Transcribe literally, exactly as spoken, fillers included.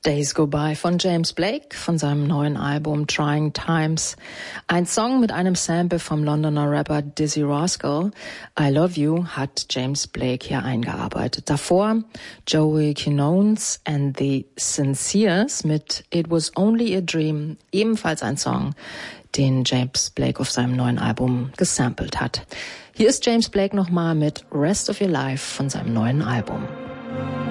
Days Go By von James Blake von seinem neuen Album Trying Times. Ein Song mit einem Sample vom Londoner Rapper Dizzy Rascal. I Love You hat James Blake hier eingearbeitet. Davor Joey Quinones and the Sinceres mit It Was Only a Dream. Ebenfalls ein Song, den James Blake auf seinem neuen Album gesampelt hat. Hier ist James Blake nochmal mit Rest of Your Life von seinem neuen Album.